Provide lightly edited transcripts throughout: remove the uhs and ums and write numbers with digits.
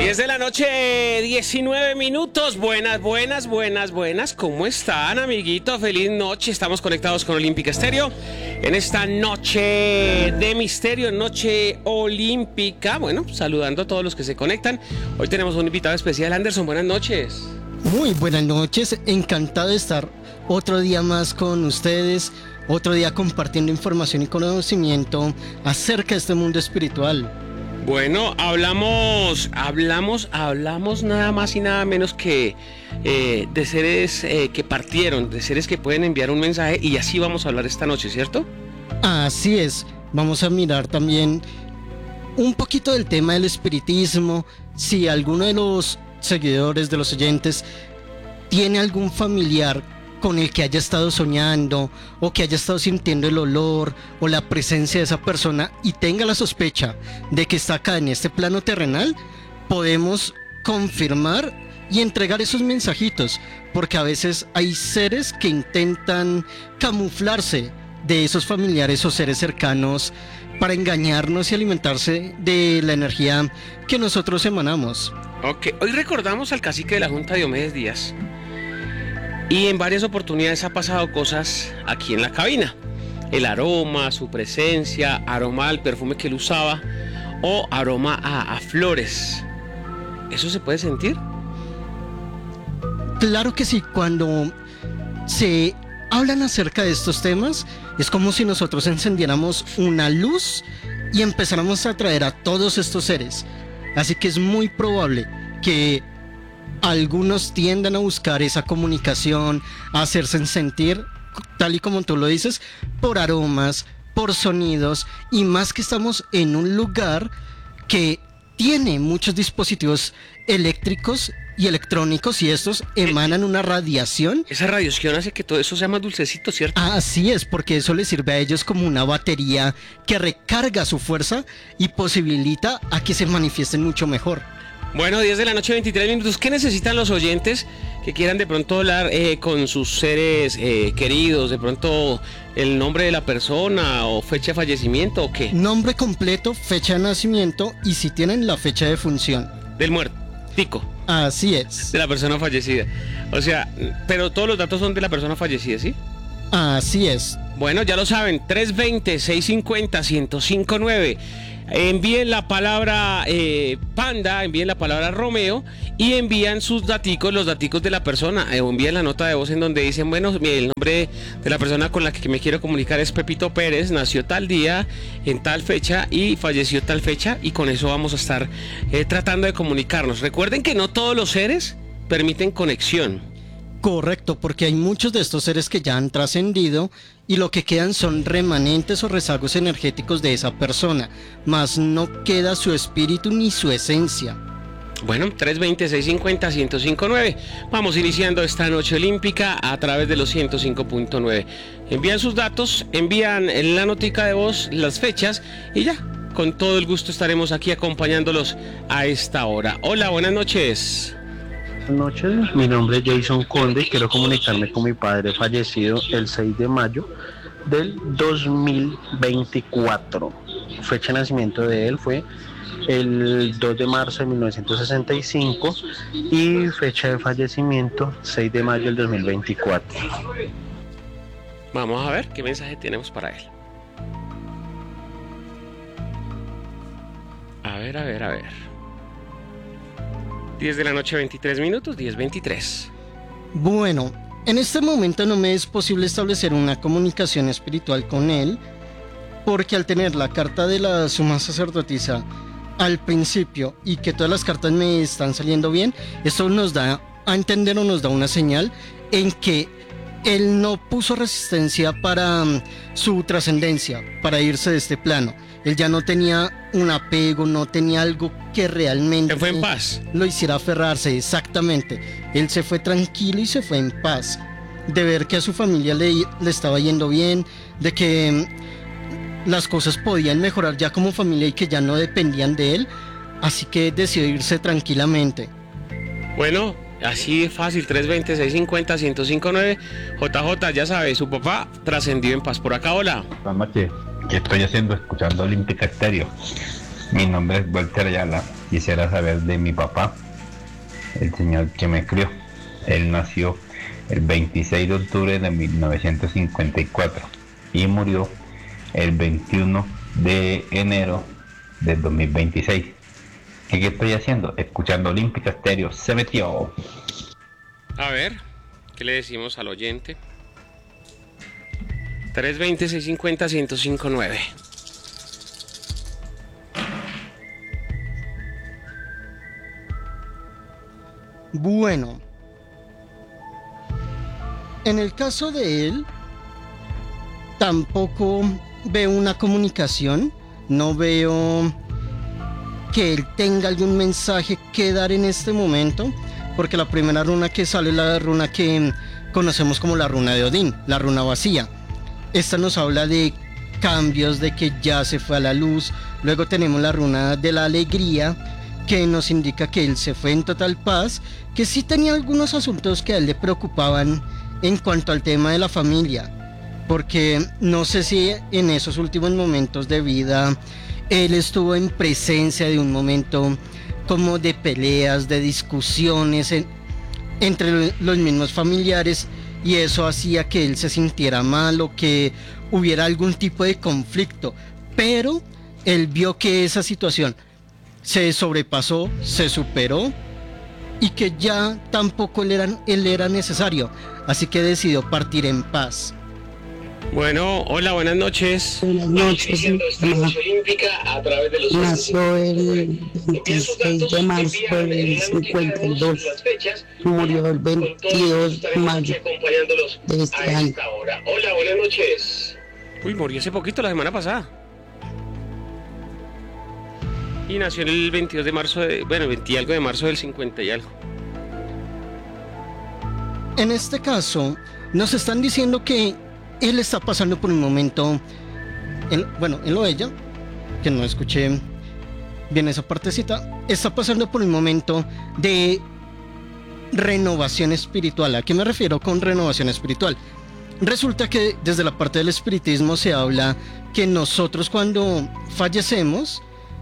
10 de la noche, 19 minutos. Buenas. ¿Cómo están, amiguitos? Feliz noche. Estamos conectados con Olímpica Estéreo en esta noche de misterio, noche olímpica. Bueno, saludando a todos los que se conectan. Hoy tenemos un invitado especial. Anderson, buenas noches. Muy buenas noches. Encantado de estar otro día más con ustedes. Otro día compartiendo información y conocimiento acerca de este mundo espiritual. Bueno, hablamos nada más y nada menos que de seres que partieron, de seres que pueden enviar un mensaje, y así vamos a hablar esta noche, ¿cierto? Así es, vamos a mirar también un poquito del tema del espiritismo. Si alguno de los seguidores, de los oyentes, tiene algún familiar con el que haya estado soñando o que haya estado sintiendo el olor o la presencia de esa persona y tenga la sospecha de que está acá en este plano terrenal, podemos confirmar y entregar esos mensajitos, porque a veces hay seres que intentan camuflarse de esos familiares o seres cercanos para engañarnos y alimentarse de la energía que nosotros emanamos. Ok, hoy recordamos al cacique de la Junta, Diomedes Díaz. Y en varias oportunidades ha pasado cosas aquí en la cabina. El aroma, su presencia, aroma al perfume que él usaba o aroma a flores. ¿Eso se puede sentir? Claro que sí, cuando se hablan acerca de estos temas, es como si nosotros encendiéramos una luz y empezáramos a atraer a todos estos seres. Así que es muy probable que algunos tiendan a buscar esa comunicación, a hacerse sentir, tal y como tú lo dices, por aromas, por sonidos, y más que estamos en un lugar que tiene muchos dispositivos eléctricos y electrónicos, y estos emanan una radiación. Esa radiación hace que todo eso sea más dulcecito, ¿cierto? Así es, porque eso les sirve a ellos como una batería que recarga su fuerza y posibilita a que se manifiesten mucho mejor. Bueno, 10 de la noche, 23 minutos. ¿Qué necesitan los oyentes que quieran de pronto hablar con sus seres queridos? De pronto el nombre de la persona o fecha de fallecimiento o qué. Nombre completo, fecha de nacimiento y si tienen la fecha de función. Del muerto, tico. Así es. De la persona fallecida. O sea, pero todos los datos son de la persona fallecida, ¿sí? Así es. Bueno, ya lo saben, 320-650-1059. Envíen la palabra Panda, envíen la palabra Romeo y envían sus daticos, los daticos de la persona, o envíen la nota de voz en donde dicen, bueno, el nombre de la persona con la que me quiero comunicar es Pepito Pérez, nació tal día, en tal fecha y falleció tal fecha, y con eso vamos a estar tratando de comunicarnos. Recuerden que no todos los seres permiten conexión. Correcto, porque hay muchos de estos seres que ya han trascendido y lo que quedan son remanentes o rezagos energéticos de esa persona, mas no queda su espíritu ni su esencia. Bueno, 320-650-1059. Vamos iniciando esta noche olímpica a través de los 105.9. Envían sus datos, envían la notica de voz, las fechas y ya, con todo el gusto estaremos aquí acompañándolos a esta hora. Hola, buenas noches. Buenas noches, mi nombre es Jason Conde y quiero comunicarme con mi padre fallecido el 6 de mayo del 2024. Fecha de nacimiento de él fue el 2 de marzo de 1965 y fecha de fallecimiento 6 de mayo del 2024. Vamos a ver qué mensaje tenemos para él. A ver. 10 de la noche, 23 minutos, 10:23. Bueno, en este momento no me es posible establecer una comunicación espiritual con él, porque al tener la carta de la suma sacerdotisa al principio y que todas las cartas me están saliendo bien, esto nos da a entender o nos da una señal en que él no puso resistencia para su trascendencia, para irse de este plano. Él ya no tenía un apego, no tenía algo que realmente Se fue en paz. Lo hiciera aferrarse, exactamente. Él se fue tranquilo y se fue en paz. De ver que a su familia le estaba yendo bien, de que las cosas podían mejorar ya como familia y que ya no dependían de él. Así que decidió irse tranquilamente. Bueno, así de fácil, 320-650-1059. JJ, ya sabe, su papá trascendió en paz. Por acá, hola. Buenas noches. ¿Qué estoy haciendo? Escuchando Olímpica Estéreo. Mi nombre es Walter Ayala. Quisiera saber de mi papá, el señor que me crió. Él nació el 26 de octubre de 1954 y murió el 21 de enero del 2026. ¿Qué estoy haciendo? Escuchando Olímpica Estéreo. Se metió. A ver, ¿qué le decimos al oyente? 320-650-1059. Bueno, en el caso de él, tampoco veo una comunicación, no veo que él tenga algún mensaje que dar en este momento, porque la primera runa que sale es la runa que conocemos como la runa de Odín, la runa vacía. Esta nos habla de cambios, de que ya se fue a la luz. Luego tenemos la runa de la alegría, que nos indica que él se fue en total paz, que sí tenía algunos asuntos que a él le preocupaban en cuanto al tema de la familia, porque no sé si en esos últimos momentos de vida él estuvo en presencia de un momento como de peleas, de discusiones entre los mismos familiares, y eso hacía que él se sintiera mal o que hubiera algún tipo de conflicto, pero él vio que esa situación se sobrepasó, se superó, y que ya tampoco él era necesario, así que decidió partir en paz. Bueno, hola, buenas noches. Buenas noches. Nació el 26 de marzo del 52. Murió el 22 de mayo de este año. Hola, buenas noches. Uy, murió hace poquito, la semana pasada. Y nació el 22 de marzo, 20 y algo de marzo del 50 y algo. En este caso, nos están diciendo que él está pasando por un momento, en lo de ella, que no escuché bien esa partecita, está pasando por un momento de renovación espiritual. ¿A qué me refiero con renovación espiritual? Resulta que desde la parte del espiritismo se habla que nosotros cuando fallecemos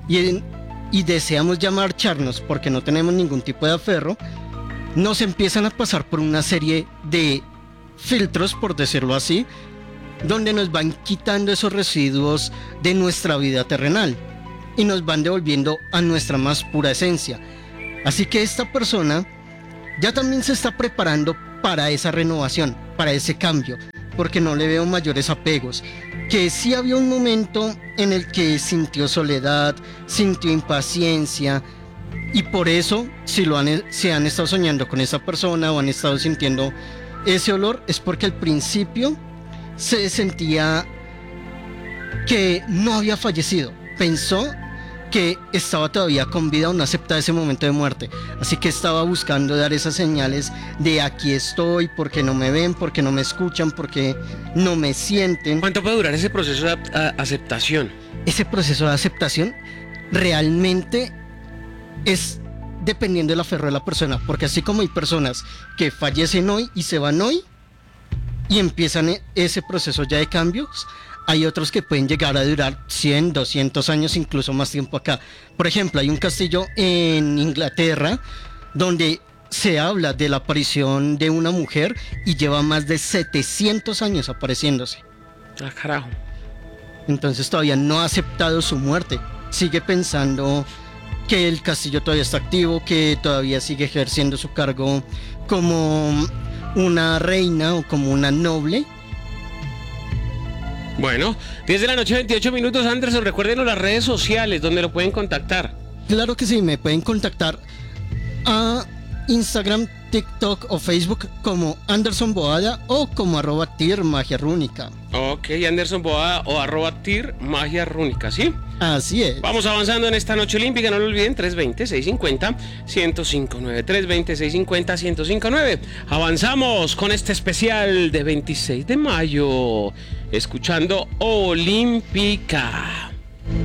y deseamos ya marcharnos porque no tenemos ningún tipo de aferro, nos empiezan a pasar por una serie de filtros, por decirlo así, donde nos van quitando esos residuos de nuestra vida terrenal y nos van devolviendo a nuestra más pura esencia. Así que esta persona ya también se está preparando para esa renovación, para ese cambio, porque no le veo mayores apegos. Que sí había un momento en el que sintió soledad, sintió impaciencia, y por eso si han estado soñando con esa persona o han estado sintiendo ese olor, es porque al principio se sentía que no había fallecido, pensó que estaba todavía con vida o no aceptaba ese momento de muerte, así que estaba buscando dar esas señales de aquí estoy, porque no me ven, porque no me escuchan, porque no me sienten. ¿Cuánto puede durar ese proceso de aceptación? Ese proceso de aceptación realmente es dependiendo del aferro de la persona, porque así como hay personas que fallecen hoy y se van hoy y empiezan ese proceso ya de cambios, hay otros que pueden llegar a durar 100, 200 años, incluso más tiempo acá. Por ejemplo, hay un castillo en Inglaterra donde se habla de la aparición de una mujer y lleva más de 700 años apareciéndose. Ah, carajo. Entonces todavía no ha aceptado su muerte, sigue pensando que el castillo todavía está activo, que todavía sigue ejerciendo su cargo como una reina o como una noble. Bueno, 10 de la noche, 28 minutos. Anderson, recuérdenos las redes sociales donde lo pueden contactar. Claro que sí, me pueden contactar a Instagram, TikTok o Facebook como Anderson Boada o como @tir magia rúnica. Ok, Anderson Boada o @tir magia rúnica, ¿sí? Así es. Vamos avanzando en esta noche olímpica, no lo olviden, 320-650-1059, 320-650-1059. Avanzamos con este especial de 26 de mayo, escuchando Olímpica.